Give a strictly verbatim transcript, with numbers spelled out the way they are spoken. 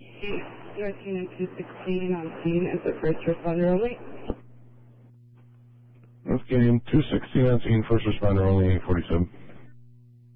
thirteen and two sixteen on scene as a first responder only. North Canyon two sixteen on scene, first responder only, eight forty-seven.